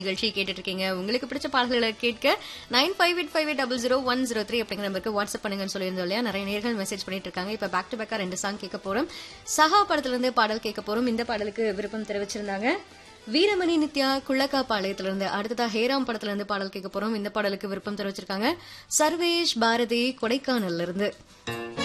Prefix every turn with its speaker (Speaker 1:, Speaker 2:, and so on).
Speaker 1: நிகழ்ச்சி கேட்டுட்டு இருக்கீங்க. உங்களுக்கு பிடிச்ச பாடல்களை கேட்க 9585800103 அப்படிங்கிற நம்பருக்கு வாட்ஸ்அப் பண்ணுங்கன்னு சொல்லியிருந்தோம் இல்லையா. நிறைய நேர்கள் மெசேஜ் பண்ணிட்டு இருக்காங்க. இப்ப பேக் டு பேக்கா 2 சாங் கேட்க போறோம். சஹா படத்துல இருந்து பாடல் கேட்க போறோம். இந்த பாடலுக்கு விருப்பம் தெரிவிச்சிருந்தாங்க வீரமணி நித்யா குள்ளக்கா பாளையத்துல இருந்து. அடுத்ததா ஹேராம் படத்துல இருந்து பாடல் கேட்க போறோம். இந்த பாடலுக்கு விருப்பம் தெரிவிச்சிருக்காங்க சர்வேஷ் பாரதி கொடைக்கானல்ல இருந்து.